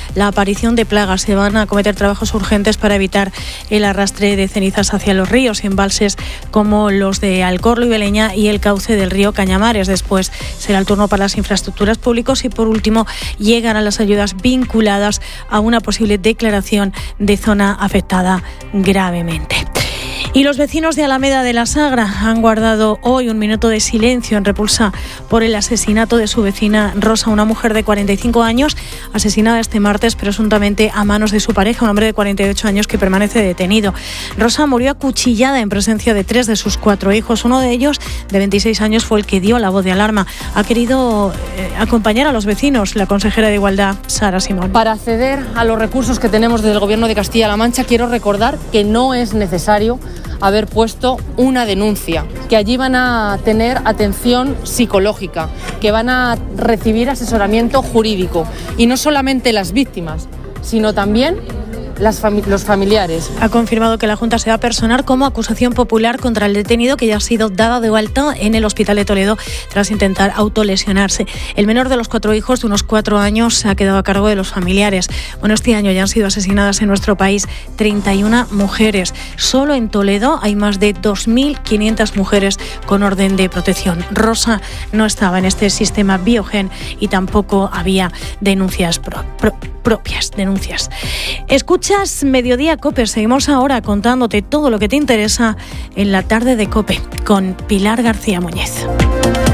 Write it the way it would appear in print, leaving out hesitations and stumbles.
la aparición de plagas. Se van a acometer trabajos urgentes para evitar el arrastre de cenizas hacia los ríos y embalses como los de Alcorlo y Beleña y el cauce del río Cañamares. Después será el turno para las infraestructuras públicas y, por último, llegarán las ayudas vinculadas a una posible declaración de zona afectada gravemente. Y los vecinos de Alameda de la Sagra han guardado hoy un minuto de silencio en repulsa por el asesinato de su vecina Rosa, una mujer de 45 años, asesinada este martes presuntamente a manos de su pareja, un hombre de 48 años que permanece detenido. Rosa murió acuchillada en presencia de 3 de sus 4 hijos. Uno de ellos, de 26 años, fue el que dio la voz de alarma. Ha querido acompañar a los vecinos la consejera de Igualdad, Sara Simón. Para acceder a los recursos que tenemos desde el Gobierno de Castilla-La Mancha, quiero recordar que no es necesario haber puesto una denuncia, que allí van a tener atención psicológica, que van a recibir asesoramiento jurídico, y no solamente las víctimas, sino también los familiares. Ha confirmado que la Junta se va a personar como acusación popular contra el detenido, que ya ha sido dado de alta en el Hospital de Toledo tras intentar autolesionarse. El menor de los 4 hijos, de unos 4 años, se ha quedado a cargo de los familiares. Bueno, este año ya han sido asesinadas en nuestro país 31 mujeres. Solo en Toledo hay más de 2.500 mujeres con orden de protección. Rosa no estaba en este sistema Biogen y tampoco había denuncias propias. Escuchas Mediodía COPE. Seguimos ahora contándote todo lo que te interesa en la tarde de COPE con Pilar García Muñez.